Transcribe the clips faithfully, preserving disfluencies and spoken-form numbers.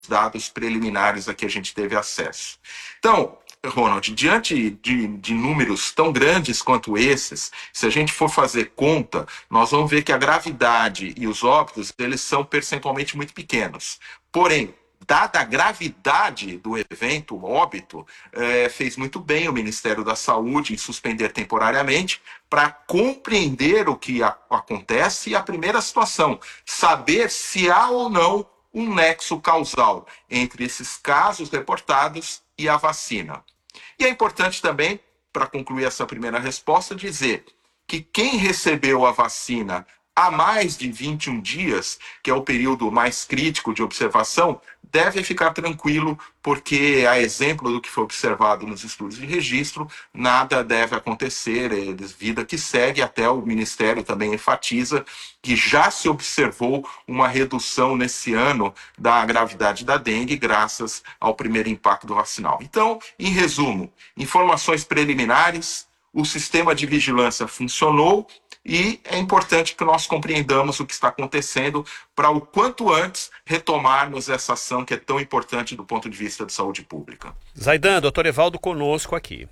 dados preliminares a que a gente teve acesso. Então, Ronald, diante de, de números tão grandes quanto esses, se a gente for fazer conta, nós vamos ver que a gravidade e os óbitos, eles são percentualmente muito pequenos. Porém, dada a gravidade do evento, o óbito, é, fez muito bem o Ministério da Saúde em suspender temporariamente para compreender o que a, acontece e a primeira situação, saber se há ou não um nexo causal entre esses casos reportados e a vacina. E é importante também, para concluir essa primeira resposta, dizer que quem recebeu a vacina há mais de vinte e um dias, que é o período mais crítico de observação, deve ficar tranquilo, porque, a exemplo do que foi observado nos estudos de registro, nada deve acontecer, é vida que segue. Até o Ministério também enfatiza que já se observou uma redução nesse ano da gravidade da dengue, graças ao primeiro impacto vacinal. Então, em resumo, informações preliminares, o sistema de vigilância funcionou, e é importante que nós compreendamos o que está acontecendo para o quanto antes retomarmos essa ação que é tão importante do ponto de vista de saúde pública. Zaidan, doutor Evaldo conosco aqui.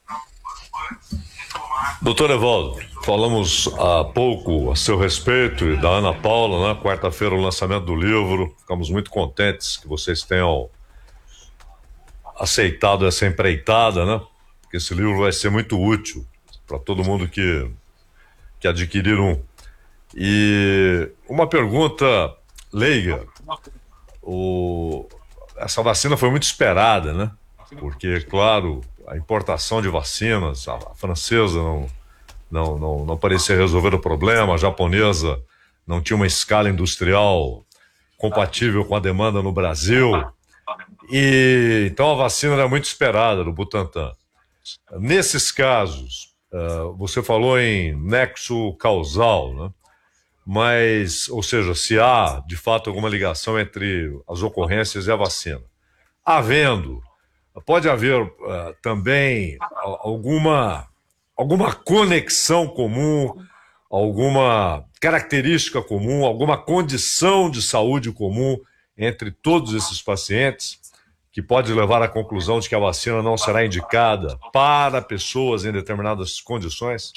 Doutor Evaldo, falamos há pouco a seu respeito e da Ana Paula, né? Quarta-feira o lançamento do livro, ficamos muito contentes que vocês tenham aceitado essa empreitada, né? Porque esse livro vai ser muito útil para todo mundo que que adquiriram. E uma pergunta leiga, o, essa vacina foi muito esperada, né? Porque, claro, a importação de vacinas, a francesa não, não, não, não parecia resolver o problema, a japonesa não tinha uma escala industrial compatível com a demanda no Brasil, e então a vacina era muito esperada do Butantan. Nesses casos, Uh, você falou em nexo causal, né? Mas, ou seja, se há de fato alguma ligação entre as ocorrências e a vacina. Havendo, pode haver uh, também alguma, alguma conexão comum, alguma característica comum, alguma condição de saúde comum entre todos esses pacientes, que pode levar à conclusão de que a vacina não será indicada para pessoas em determinadas condições?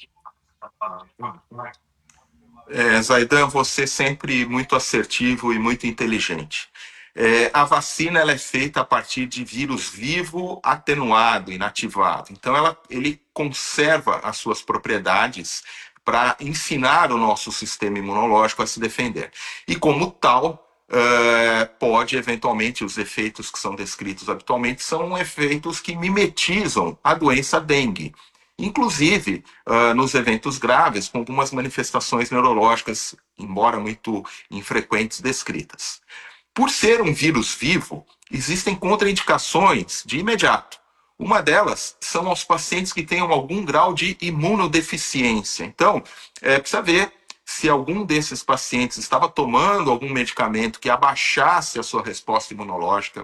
É, Zaidan, você sempre muito assertivo e muito inteligente. É, a vacina ela é feita a partir de vírus vivo atenuado, inativado. Então, ela, ele conserva as suas propriedades para ensinar o nosso sistema imunológico a se defender. E, como tal, Uh, pode, eventualmente, os efeitos que são descritos habitualmente são efeitos que mimetizam a doença dengue. Inclusive, uh, nos eventos graves, com algumas manifestações neurológicas, embora muito infrequentes, descritas. Por ser um vírus vivo, existem contraindicações de imediato. Uma delas são aos pacientes que tenham algum grau de imunodeficiência. Então, é, precisa ver se algum desses pacientes estava tomando algum medicamento que abaixasse a sua resposta imunológica.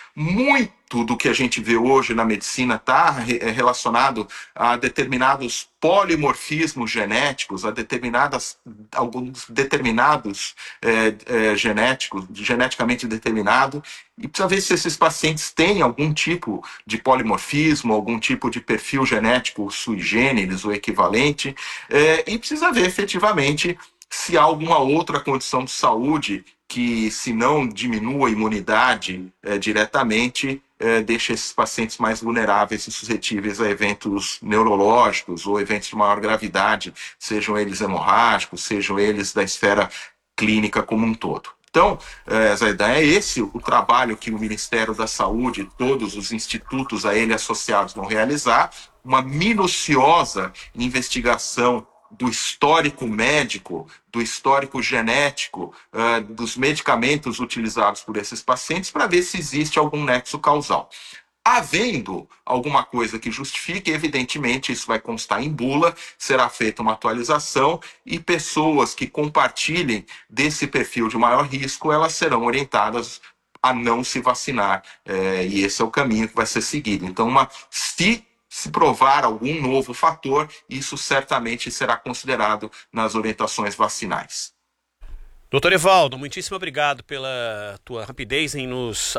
Muito do que a gente vê hoje na medicina está relacionado a determinados polimorfismos genéticos, a determinadas, alguns determinados é, é, genéticos, geneticamente determinado, e precisa ver se esses pacientes têm algum tipo de polimorfismo, algum tipo de perfil genético sui generis ou equivalente, é, e precisa ver efetivamente se há alguma outra condição de saúde que, se não diminua a imunidade é, diretamente, é, deixa esses pacientes mais vulneráveis e suscetíveis a eventos neurológicos ou eventos de maior gravidade, sejam eles hemorrágicos, sejam eles da esfera clínica como um todo. Então, é, Zaidan, é esse o trabalho que o Ministério da Saúde e todos os institutos a ele associados vão realizar, uma minuciosa investigação do histórico médico, do histórico genético, uh, dos medicamentos utilizados por esses pacientes, para ver se existe algum nexo causal. Havendo alguma coisa que justifique, evidentemente, isso vai constar em bula, será feita uma atualização e pessoas que compartilhem desse perfil de maior risco, elas serão orientadas a não se vacinar. É, e esse é o caminho que vai ser seguido. Então, uma, se se provar algum novo fator, isso certamente será considerado nas orientações vacinais. Doutor Evaldo, muitíssimo obrigado pela tua rapidez em nos